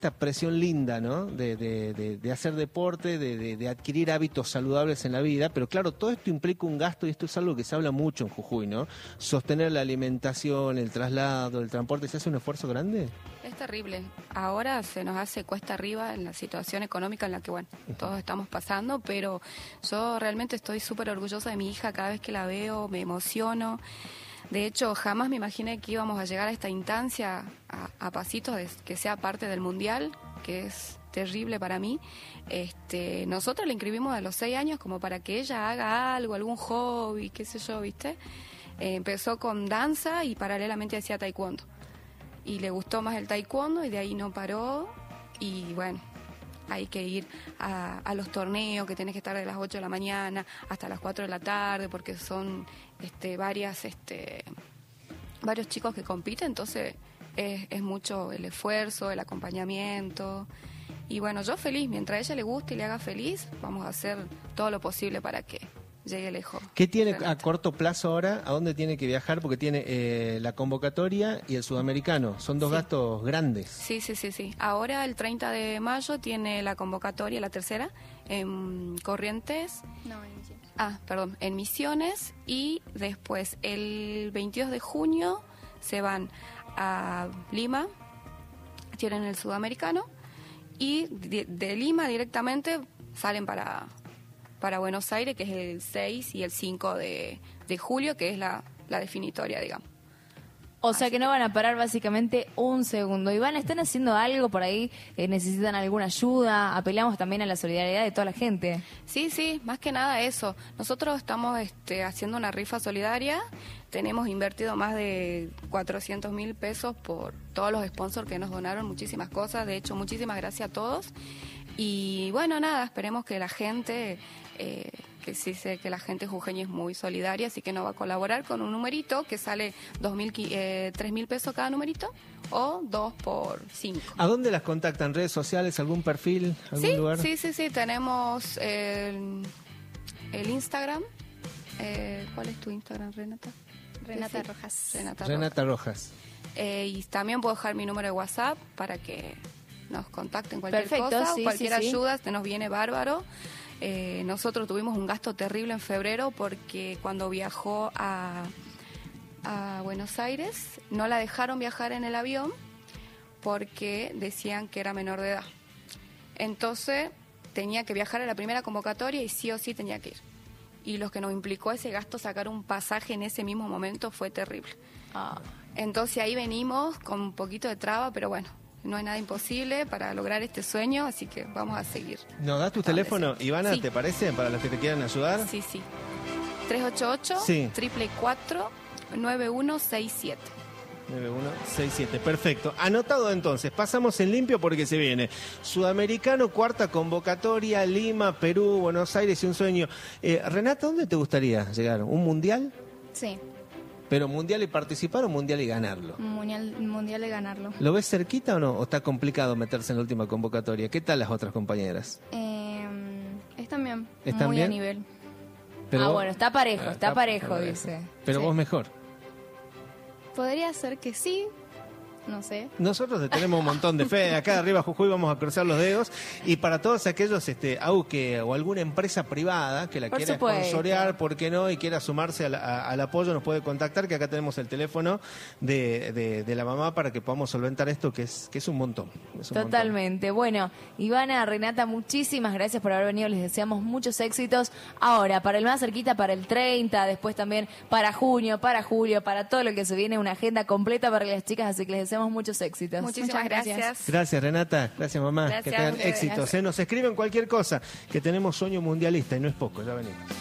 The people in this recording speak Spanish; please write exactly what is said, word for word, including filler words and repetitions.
esta presión linda, ¿no? De, de, de, de hacer deporte, de, de, de adquirir hábitos saludables en la vida, pero claro, todo esto implica un gasto y esto es algo que se habla mucho en Jujuy, ¿no? Sostener la alimentación, el traslado, el transporte, ¿se hace un esfuerzo grande? Es terrible. Ahora se nos hace cuesta arriba en la situación económica en la que, bueno, todos estamos pasando, pero yo realmente estoy súper orgullosa de mi hija. Cada vez que la veo me emociono. De hecho, jamás me imaginé que íbamos a llegar a esta instancia a, a pasitos de que sea parte del Mundial, que es terrible para mí. Este, nosotros la inscribimos a los seis años como para que ella haga algo, algún hobby, qué sé yo, ¿viste? Eh, empezó con danza y paralelamente hacía taekwondo. Y le gustó más el taekwondo y de ahí no paró. Y bueno, hay que ir a, a los torneos, que tenés que estar de las ocho de la mañana hasta las cuatro de la tarde, porque son este, varias, este, varios chicos que compiten, entonces es, es mucho el esfuerzo, el acompañamiento. Y bueno, yo feliz, mientras a ella le guste y le haga feliz, vamos a hacer todo lo posible para que llegue lejos. ¿Qué tiene Renata. a corto plazo ahora? ¿A dónde tiene que viajar? Porque tiene eh, la convocatoria y el sudamericano. Son dos Sí. gastos grandes. Sí, sí, sí, sí. Ahora el treinta de mayo tiene la convocatoria, la tercera, en Corrientes. No, en Misiones. Ah, perdón, en Misiones. Y después el veintidós de junio se van a Lima, tienen el sudamericano. Y de, de Lima directamente salen para... para Buenos Aires, que es el seis y el cinco de, de julio, que es la, la definitoria, digamos. O sea que no van a parar básicamente un segundo. Iván, ¿están haciendo algo por ahí? Eh, ¿Necesitan alguna ayuda? Apelamos también a la solidaridad de toda la gente. Sí, sí, más que nada eso. Nosotros estamos este, haciendo una rifa solidaria. Tenemos invertido más de cuatrocientos mil pesos por todos los sponsors que nos donaron muchísimas cosas. De hecho, muchísimas gracias a todos. Y bueno, nada, esperemos que la gente, eh, que sí sé que la gente jujeña es muy solidaria, así que nos va a colaborar con un numerito que sale dos mil, eh, tres mil pesos cada numerito o dos por cinco. ¿A dónde las contactan? ¿Redes sociales? ¿Algún perfil? ¿Algún Sí, lugar? sí, sí, sí, tenemos el, el Instagram. Eh, ¿Cuál es tu Instagram, Renata? Renata Sí, Rojas. Renata, Renata Rojas. Eh, y también puedo dejar mi número de WhatsApp para que nos contacten cualquier Perfecto, cosa, sí, cualquier sí, sí. ayuda, se nos viene bárbaro. Eh, nosotros tuvimos un gasto terrible en febrero porque cuando viajó a, a Buenos Aires no la dejaron viajar en el avión porque decían que era menor de edad. Entonces tenía que viajar a la primera convocatoria y sí o sí tenía que ir. Y lo que nos implicó ese gasto, sacar un pasaje en ese mismo momento, fue terrible. Ah. Entonces ahí venimos con un poquito de traba, pero bueno, no hay nada imposible para lograr este sueño, así que vamos a seguir. ¿Nos das tu Donde teléfono, sea. Ivana, Sí. te parece? Para los que te quieran ayudar. Sí, sí. tres ocho ocho, Sí. triple cuatro, nueve uno seis siete. nueve uno seis siete, perfecto. Anotado entonces, pasamos en limpio porque se viene Sudamericano, cuarta convocatoria, Lima, Perú, Buenos Aires y un sueño. Eh, Renata, ¿dónde te gustaría llegar? ¿Un mundial? Sí, ¿Pero mundial y participar o mundial y ganarlo? mundial, mundial de ganarlo. ¿Lo ves cerquita o no? ¿O está complicado meterse en la última convocatoria? ¿Qué tal las otras compañeras? Eh, están bien, ¿Están muy bien? a nivel. Ah, vos- bueno, está parejo, Ah, está parejo, dice. Pero Sí. vos mejor. Podría ser que sí, no sé. Nosotros le tenemos un montón de fe. Acá arriba Jujuy vamos a cruzar los dedos. Y para todos aquellos, este, au, que, o alguna empresa privada que la Por quiera supuesto. sponsorear, ¿por qué no? Y quiera sumarse al, a- al apoyo, nos puede contactar, que acá tenemos el teléfono de, de, de la mamá para que podamos solventar esto, que es, que es un montón. Es un Totalmente. Bueno, Ivana, Renata, muchísimas gracias por haber venido. Les deseamos muchos éxitos. Ahora, para el más cerquita, para el treinta, después también para junio, para julio, para todo lo que se viene, una agenda completa para las chicas, así que les deseamos muchos éxitos. Muchísimas Muchas gracias. gracias. Gracias, Renata. Gracias, mamá. Gracias que a tengan ustedes. éxitos. ¿eh? Nos escriben cualquier cosa, que tenemos sueño mundialista y no es poco. Ya venimos.